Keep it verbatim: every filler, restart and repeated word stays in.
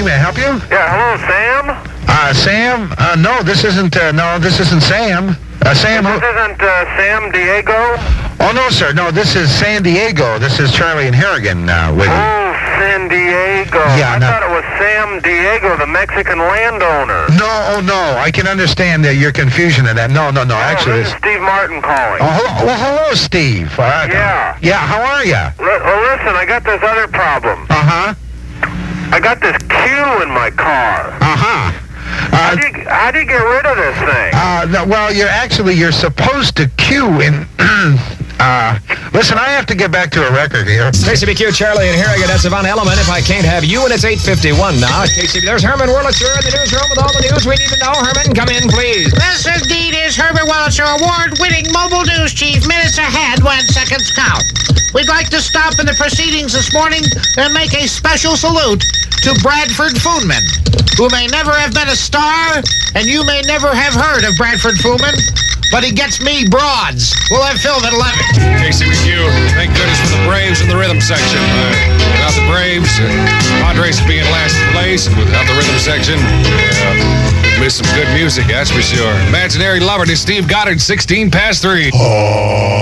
speaking. May I help you? Yeah, hello, Sam? Uh, Sam? Uh, no, this isn't, uh, no, this isn't Sam. Uh, Sam, This who- isn't uh, Sam Diego? Oh, no, sir. No, this is San Diego. This is Charlie and Harrigan uh, with you. Oh, San Diego. Yeah, I no- thought it was Sam Diego, the Mexican landowner. No, oh, no. I can understand uh, your confusion in that. No, no, no. Oh, Actually, this is Steve Martin calling. Oh, hello, well, hello, Steve. Uh, Yeah. Yeah, how are you? L- well, listen, I got this other problem. Uh-huh. I got this Q in my car. Uh-huh. How Uh, do you, how do you get rid of this thing? uh, no, well, you're actually, you're supposed to queue in... uh, listen, I have to get back to a record here. K C B Q, Charlie and Harrigan, that's Von Element. If I can't have you, and it's eight fifty-one now. K C B, there's Herman Wurlitzer in the newsroom with all the news we need to know. Herman, come in, please. This indeed is Herbert Wurlitzer, award-winning mobile news chief, minutes ahead when seconds count. We'd like to stop in the proceedings this morning and make a special salute to Bradford Foodman, who may never have been a star, and you may never have heard of Bradford Foodman, but he gets me broads. We'll have film at eleven. K C B Q, thank goodness for the Braves in the rhythm section. Uh, without the Braves, uh, Padres would be in last place. And without the rhythm section, yeah, we'd miss some good music, that's for sure. Imaginary Lover to Steve Goddard, sixteen past three.